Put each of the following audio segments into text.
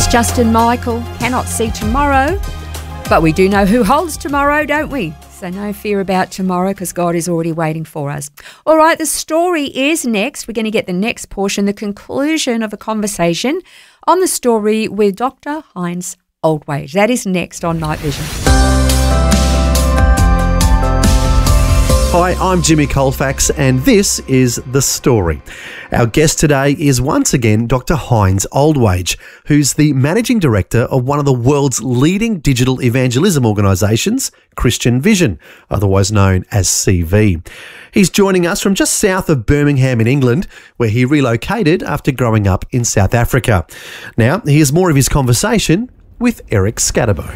It's Justin Michael. Cannot see tomorrow, but we do know who holds tomorrow, don't we? So no fear about tomorrow because God is already waiting for us. All right, the story is next. We're going to get the next portion, the conclusion of a conversation on the story with Dr. Heinz Oldwage. That is next on Night Vision. Hi, I'm Jimmy Colfax, and this is The Story. Our guest today is once again Dr. Heinz Oldwage, who's the Managing Director of one of the world's leading digital evangelism organisations, Christian Vision, otherwise known as CV. He's joining us from just south of Birmingham in England, where he relocated after growing up in South Africa. Now, here's more of his conversation with Eric Scatterbo.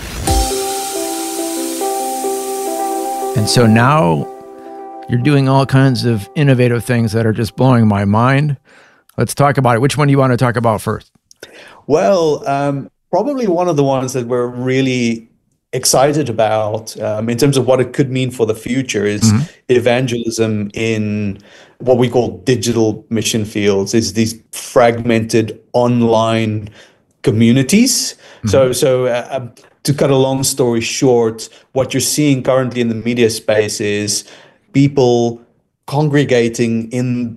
And so now you're doing all kinds of innovative things that are just blowing my mind. Let's talk about it. Which one do you want to talk about first? Well, probably one of the ones that we're really excited about in terms of what it could mean for the future is evangelism in what we call digital mission fields. Is these fragmented online communities. So to cut a long story short, what you're seeing currently in the media space is people congregating in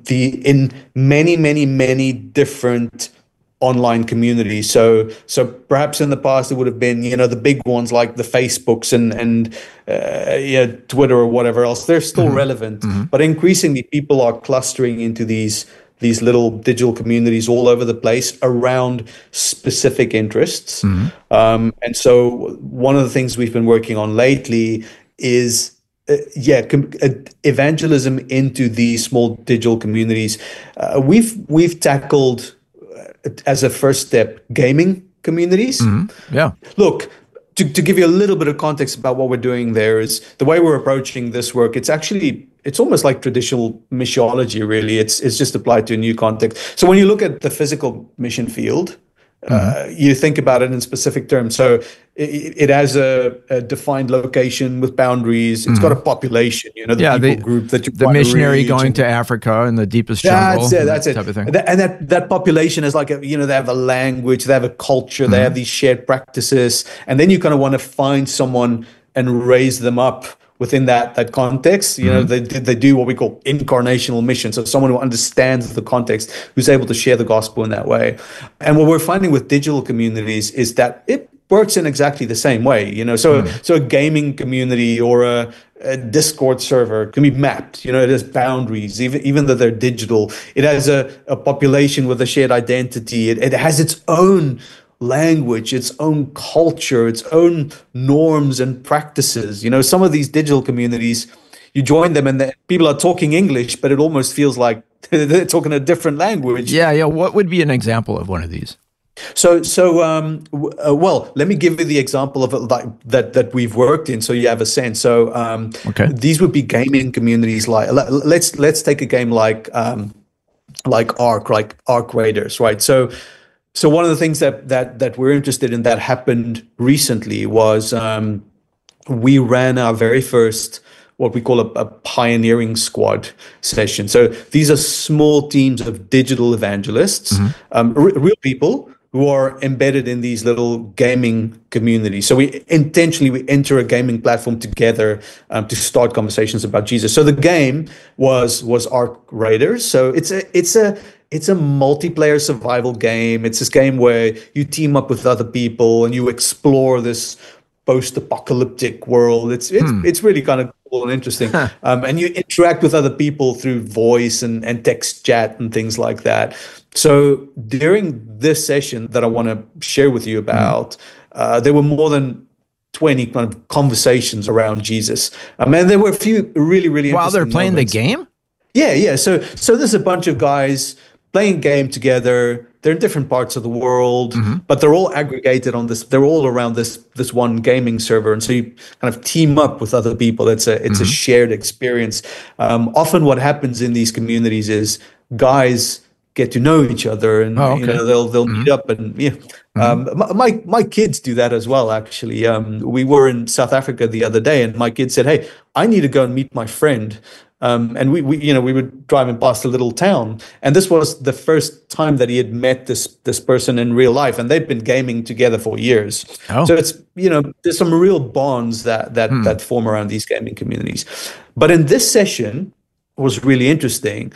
many different online communities. So perhaps in the past it would have been, the big ones like the Facebooks and Twitter or whatever else. They're still relevant, but increasingly people are clustering into these little digital communities all over the place around specific interests. And so one of the things we've been working on lately is evangelism into these small digital communities. We've tackled as a first step gaming communities. Look, to give you a little bit of context about what we're doing there is the way we're approaching this work. It's almost like traditional missiology, really. It's just applied to a new context. So when you look at the physical mission field, you think about it in specific terms. So it has a defined location with boundaries. It's got a population, the group that you the missionary going to Africa in the deepest jungle. That's it. Type of thing. And that population is like, they have a language, they have a culture, they have these shared practices. And then you kind of want to find someone and raise them up within that context. They do what we call incarnational mission. So someone who understands the context, who's able to share the gospel in that way. And what we're finding with digital communities is that it works in exactly the same way. So a gaming community or a Discord server can be mapped. It has boundaries, even though they're digital. It has a population with a shared identity. It has its own language, its own culture, its own norms and practices. Some of these digital communities, you join them and people are talking English, but it almost feels like they're talking a different language. Yeah. What would be an example of one of these? Well, let me give you the example of that we've worked in, so you have a sense. So, these would be gaming communities. Like let's take a game like Ark Raiders, right? So one of the things that we're interested in that happened recently was we ran our very first what we call a pioneering squad session. So these are small teams of digital evangelists, real people who are embedded in these little gaming communities. So we enter a gaming platform together to start conversations about Jesus. So the game was Ark Raiders. So it's a multiplayer survival game. It's this game where you team up with other people and you explore this post-apocalyptic world. It's really kind of cool and interesting. And you interact with other people through voice and text chat and things like that. So during this session that I want to share with you about, there were more than 20 kind of conversations around Jesus. And there were a few really interesting while they're playing moments. The game? Yeah. So there's a bunch of guys playing a game together. They're in different parts of the world, but they're all aggregated on this. They're all around this one gaming server, and so you kind of team up with other people. It's a shared experience. Often, what happens in these communities is guys get to know each other, and they'll meet up, and my kids do that as well. Actually, we were in South Africa the other day, and my kid said, "Hey, I need to go and meet my friend And we were driving past a little town, and this was the first time that he had met this person in real life, and they've been gaming together for years. Oh. So it's, there's some real bonds that form around these gaming communities. But in this session, was really interesting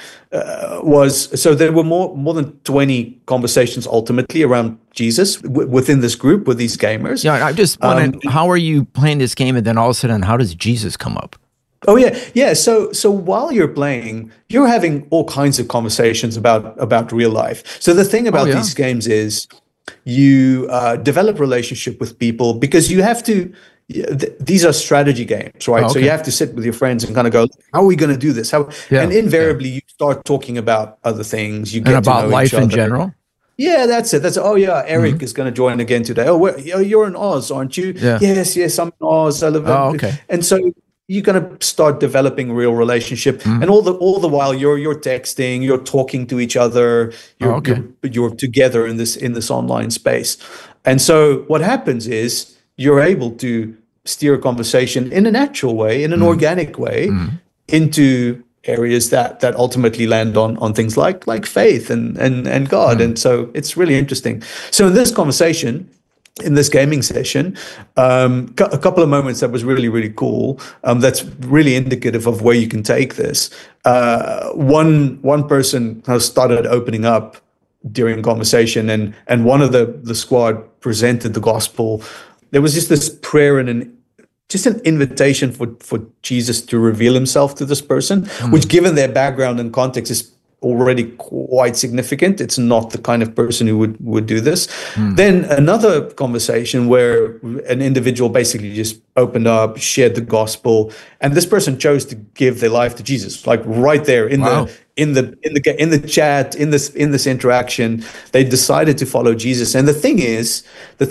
so there were more than 20 conversations ultimately around Jesus within this group with these gamers. Yeah, I just wondering, how are you playing this game, and then all of a sudden, how does Jesus come up? Oh yeah. So while you're playing, you're having all kinds of conversations about real life. So the thing about these games is you develop relationship with people, because you have to. These are strategy games, right? So you have to sit with your friends and kind of go, how are we going to do this? And invariably you start talking about other things. You get about to know life each other. in general. Yeah, that's it. Eric is going to join again today. You're in Oz, aren't you? Yeah. Yes, I'm in Oz. I live okay. And so you're going to start developing real relationship, and all the while you're texting, you're talking to each other, you're together in this online space. And so what happens is you're able to steer a conversation in a natural way, in an organic way, into areas that ultimately land on things like faith and God. And so it's really interesting. So in this conversation, in this gaming session, a couple of moments that was really, really cool, that's really indicative of where you can take this. One person kind of started opening up during conversation, and one of the squad presented the gospel. There was just this prayer and just an invitation for Jesus to reveal himself to this person, which, given their background and context, is already quite significant. It's not the kind of person who would do this. Then another conversation where an individual basically just opened up, shared the gospel, and this person chose to give their life to Jesus, like right there in the chat, in this interaction. They decided to follow Jesus. And the thing is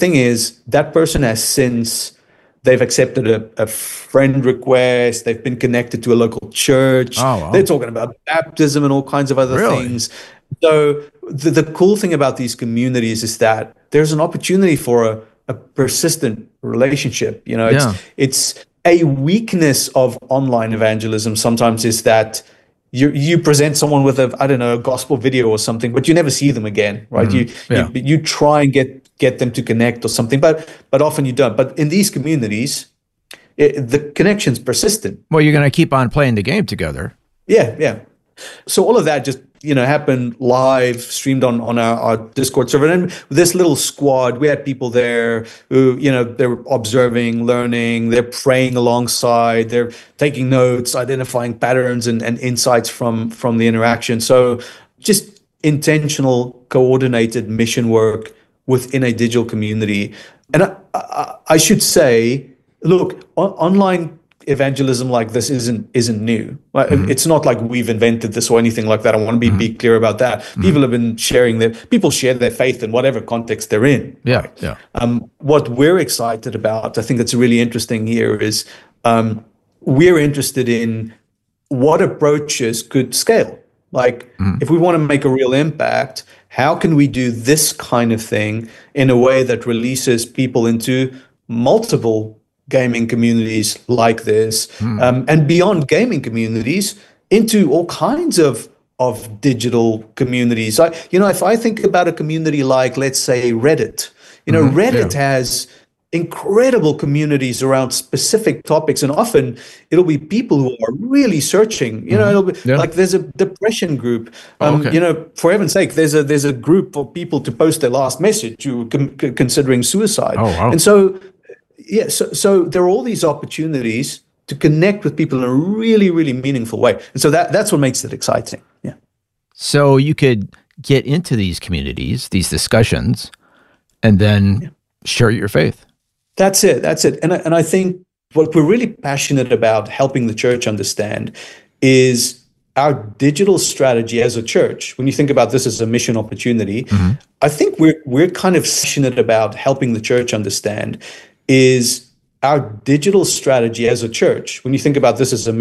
that person has since they've accepted a friend request. They've been connected to a local church. Oh, wow. They're talking about baptism and all kinds of other things. So the cool thing about these communities is that there's an opportunity for a persistent relationship. It's a weakness of online evangelism sometimes is that you present someone with a gospel video or something, but you never see them again, right? You try and get them to connect or something, but often you don't. But in these communities, the connection's persistent. Well, you're going to keep on playing the game together. Yeah. So all of that just happened live, streamed on our Discord server. And this little squad, we had people there who, they're observing, learning, they're praying alongside, they're taking notes, identifying patterns and insights from the interaction. So just intentional, coordinated mission work within a digital community. And I should say, look, online evangelism like this isn't new. It's not like we've invented this or anything like that. I want to be clear about that. People have been people share their faith in whatever context they're in. Yeah, right? yeah. What we're excited about, I think that's really interesting here, is we're interested in what approaches could scale. Like, if we want to make a real impact, how can we do this kind of thing in a way that releases people into multiple gaming communities like this, and beyond gaming communities into all kinds of digital communities. If I think about a community like, let's say, Reddit, Reddit has incredible communities around specific topics, and often it'll be people who are really searching. It'll be like there's a depression group. For heaven's sake, there's a group for people to post their last message who are considering suicide. Oh, wow. And so. Yeah, so there are all these opportunities to connect with people in a really, really meaningful way. And so that's what makes it exciting. Yeah. So you could get into these communities, these discussions, and then share your faith. That's it. And I think what we're really passionate about helping the church understand is our digital strategy as a church. When you think about this as a mission opportunity, I think we're kind of passionate about helping the church understand is our digital strategy as a church. When you think about this as a